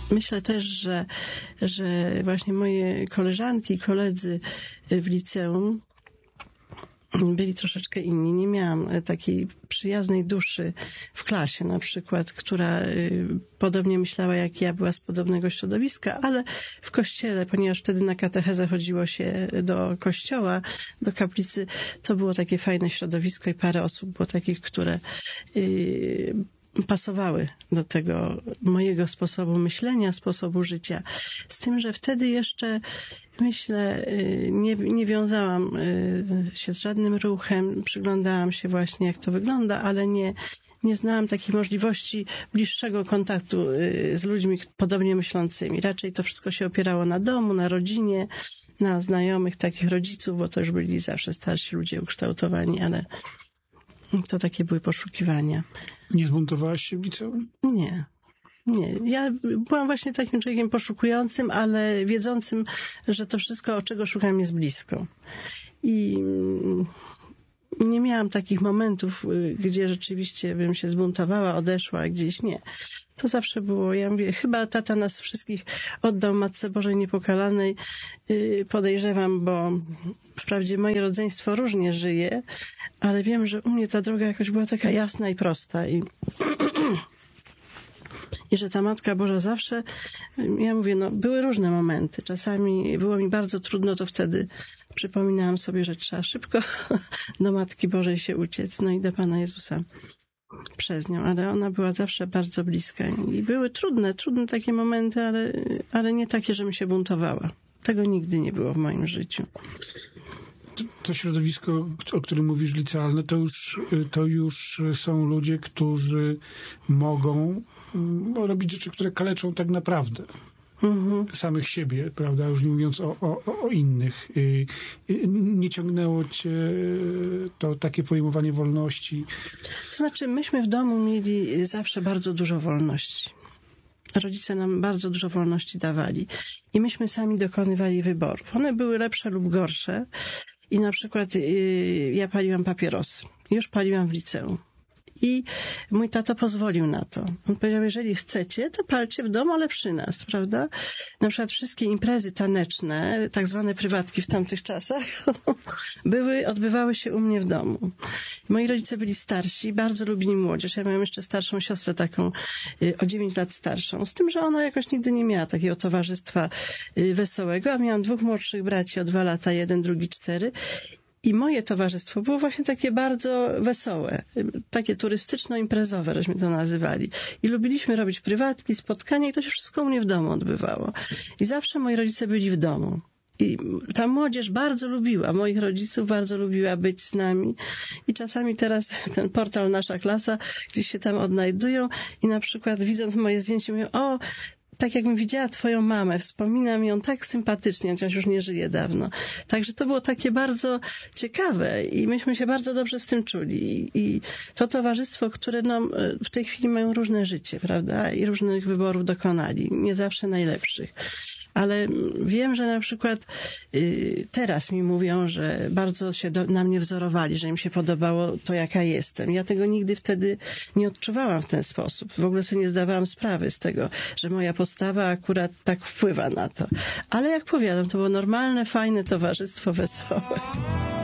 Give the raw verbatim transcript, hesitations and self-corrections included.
myślę też, że, że właśnie moje koleżanki i koledzy w liceum byli troszeczkę inni. Nie miałam takiej przyjaznej duszy w klasie na przykład, która podobnie myślała jak ja, była z podobnego środowiska, ale w kościele, ponieważ wtedy na katechezę chodziło się do kościoła, do kaplicy, to było takie fajne środowisko i parę osób było takich, które pasowały do tego mojego sposobu myślenia, sposobu życia. Z tym, że wtedy jeszcze, myślę, nie, nie wiązałam się z żadnym ruchem, przyglądałam się właśnie, jak to wygląda, ale nie, nie znałam takiej możliwości bliższego kontaktu z ludźmi podobnie myślącymi. Raczej to wszystko się opierało na domu, na rodzinie, na znajomych, takich rodziców, bo to już byli zawsze starsi ludzie ukształtowani, ale to takie były poszukiwania. Nie zbuntowałaś się w liceum? Nie. Nie. Ja byłam właśnie takim człowiekiem poszukującym, ale wiedzącym, że to wszystko, czego szukam, jest blisko. I nie miałam takich momentów, gdzie rzeczywiście bym się zbuntowała, odeszła, a gdzieś nie. To zawsze było, ja mówię, chyba tata nas wszystkich oddał Matce Bożej Niepokalanej. Podejrzewam, bo wprawdzie moje rodzeństwo różnie żyje, ale wiem, że u mnie ta droga jakoś była taka jasna i prosta. I, i że ta Matka Boża zawsze, ja mówię, no były różne momenty. Czasami było mi bardzo trudno, to wtedy przypominałam sobie, że trzeba szybko do Matki Bożej się uciec, no i do Pana Jezusa przez nią, ale ona była zawsze bardzo bliska. I były trudne, trudne takie momenty, ale, ale nie takie, żebym się buntowała. Tego nigdy nie było w moim życiu. To środowisko, o którym mówisz, licealne, to już, to już są ludzie, którzy mogą robić rzeczy, które kaleczą tak naprawdę mhm. samych siebie, prawda? Już nie mówiąc o, o, o innych. Nie ciągnęło cię to takie pojmowanie wolności? To znaczy, myśmy w domu mieli zawsze bardzo dużo wolności. Rodzice nam bardzo dużo wolności dawali i myśmy sami dokonywali wyborów. One były lepsze lub gorsze i na przykład yy, ja paliłam papierosy. Już paliłam w liceum. I mój tato pozwolił na to. On powiedział, jeżeli chcecie, to palcie w domu, ale przy nas, prawda? Na przykład wszystkie imprezy taneczne, tak zwane prywatki w tamtych czasach, były, odbywały się u mnie w domu. Moi rodzice byli starsi, bardzo lubili młodzież. Ja miałam jeszcze starszą siostrę, taką o dziewięć lat starszą, z tym, że ona jakoś nigdy nie miała takiego towarzystwa wesołego, a miałam dwóch młodszych braci o dwa lata, jeden, drugi, cztery. I moje towarzystwo było właśnie takie bardzo wesołe, takie turystyczno-imprezowe, żeśmy to nazywali. I lubiliśmy robić prywatki, spotkania i to się wszystko u mnie w domu odbywało. I zawsze moi rodzice byli w domu. I ta młodzież bardzo lubiła, moich rodziców bardzo lubiła być z nami. I czasami teraz ten portal Nasza Klasa, gdzieś się tam odnajdują i na przykład widząc moje zdjęcie mówią, o, tak jakbym widziała twoją mamę, wspominam ją tak sympatycznie, chociaż już nie żyje dawno. Także to było takie bardzo ciekawe i myśmy się bardzo dobrze z tym czuli. I to towarzystwo, które no, w tej chwili mają różne życie, prawda? I różnych wyborów dokonali, nie zawsze najlepszych. Ale wiem, że na przykład y, teraz mi mówią, że bardzo się do, na mnie wzorowali, że im się podobało to, jaka jestem. Ja tego nigdy wtedy nie odczuwałam w ten sposób. W ogóle sobie nie zdawałam sprawy z tego, że moja postawa akurat tak wpływa na to. Ale jak powiadam, to było normalne, fajne towarzystwo wesołe.